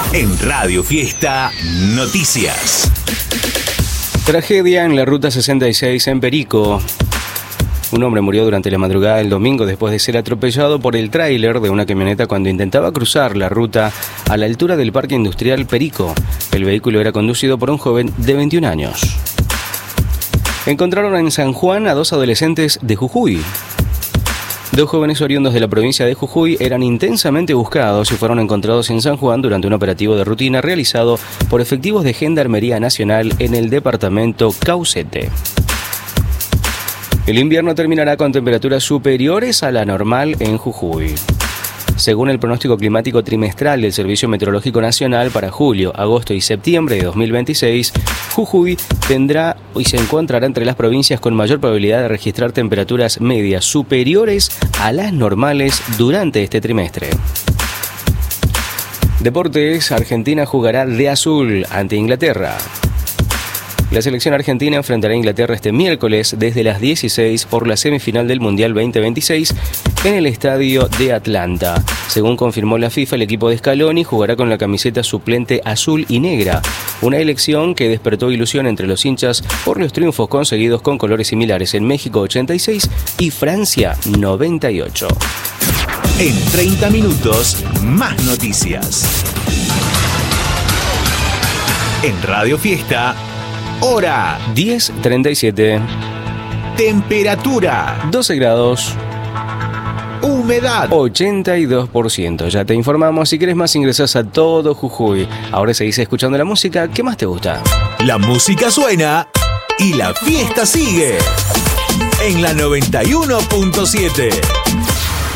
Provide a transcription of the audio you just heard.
En Radio Fiesta Noticias. Tragedia en la Ruta 66 en Perico. Un hombre murió durante la madrugada del domingo después de ser atropellado por el tráiler de una camioneta cuando intentaba cruzar la ruta a la altura del Parque Industrial Perico. El vehículo era conducido por un joven de 21 años. Encontraron en San Juan a 2 adolescentes de Jujuy. 2 jóvenes oriundos de la provincia de Jujuy eran intensamente buscados y fueron encontrados en San Juan durante un operativo de rutina realizado por efectivos de Gendarmería Nacional en el departamento Caucete. El invierno terminará con temperaturas superiores a la normal en Jujuy. Según el pronóstico climático trimestral del Servicio Meteorológico Nacional para julio, agosto y septiembre de 2026, Jujuy tendrá y se encontrará entre las provincias con mayor probabilidad de registrar temperaturas medias superiores a las normales durante este trimestre. Deportes, Argentina jugará de azul ante Inglaterra. La selección argentina enfrentará a Inglaterra este miércoles desde las 16 por la semifinal del Mundial 2026 en el estadio de Atlanta. Según confirmó la FIFA, el equipo de Scaloni jugará con la camiseta suplente azul y negra, una elección que despertó ilusión entre los hinchas por los triunfos conseguidos con colores similares en México 86 y Francia 98. En 30 minutos, más noticias. En Radio Fiesta, hora 10:37. Temperatura 12 grados. Humedad 82%. Ya te informamos. Si querés más, ingresás a Todo Jujuy. Ahora seguís escuchando la música. ¿Qué más te gusta? La música suena y la fiesta sigue. En la 91.7.